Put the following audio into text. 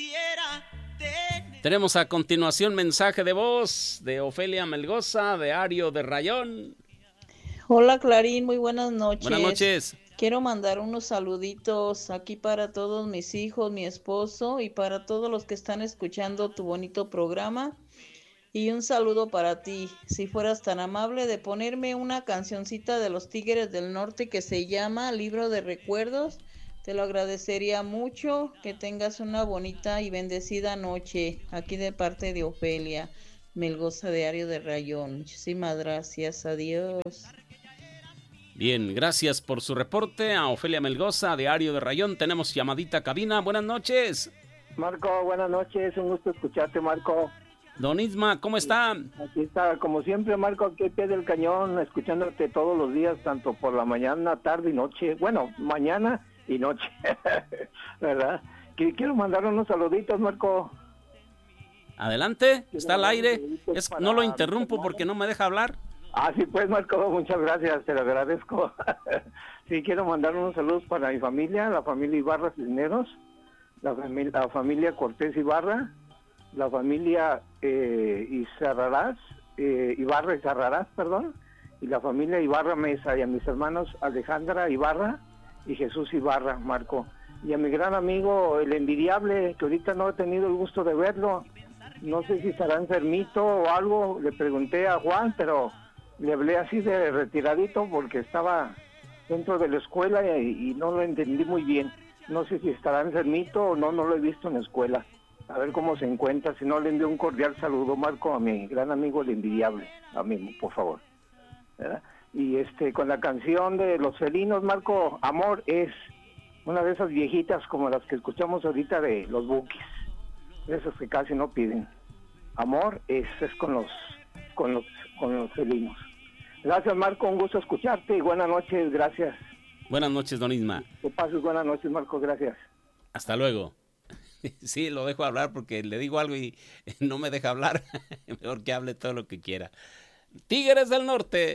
Tenemos a continuación mensaje de voz de Ofelia Melgoza, de Ario de Rayón. Hola Clarín, muy buenas noches. Buenas noches. Quiero mandar unos saluditos aquí para todos mis hijos, mi esposo y para todos los que están escuchando tu bonito programa. Y un saludo para ti, si fueras tan amable de ponerme una cancioncita de los Tigres del Norte que se llama Libro de Recuerdos. Te lo agradecería mucho, que tengas una bonita y bendecida noche, aquí de parte de Ofelia Melgoza de Ario de Rayón. Muchísimas gracias, adiós. Bien, gracias por su reporte a Ofelia Melgoza de Ario de Rayón. Tenemos llamadita cabina, buenas noches. Marco, buenas noches, un gusto escucharte, Marco. Don Isma, ¿cómo está? Aquí está, como siempre, Marco, aquí al pie del cañón, escuchándote todos los días, tanto por la mañana, tarde y noche. Bueno, mañana y noche, ¿verdad? Quiero mandar unos saluditos, Marco. Adelante, está al aire. No lo interrumpo porque no me deja hablar. Sí, pues, Marco, muchas gracias, te lo agradezco. Sí, quiero mandar unos saludos para mi familia, la familia Ibarra Cisneros, la familia Cortés Ibarra, la familia Ibarra y Zarrarás, y la familia Ibarra Mesa, y a mis hermanos Alejandra Ibarra y Jesús Ibarra, Marco. Y a mi gran amigo, el envidiable, que ahorita no he tenido el gusto de verlo, no sé si estará enfermito o algo, le pregunté a Juan, pero le hablé así de retiradito porque estaba dentro de la escuela y no lo entendí muy bien. No sé si estará enfermito o no lo he visto en la escuela. A ver cómo se encuentra, si no le envío un cordial saludo, Marco, a mi gran amigo el envidiable, a mí, por favor. ¿Verdad? Y con la canción de Los Felinos, Marco, Amor es una de esas viejitas como las que escuchamos ahorita de los Bukis, esas que casi no piden. Amor es con los felinos. Gracias, Marco, un gusto escucharte y buenas noches, gracias. Buenas noches, don Isma. Que pases buenas noches, Marco, gracias. Hasta luego. Sí, lo dejo hablar porque le digo algo y no me deja hablar. Mejor que hable todo lo que quiera. Tigres del Norte.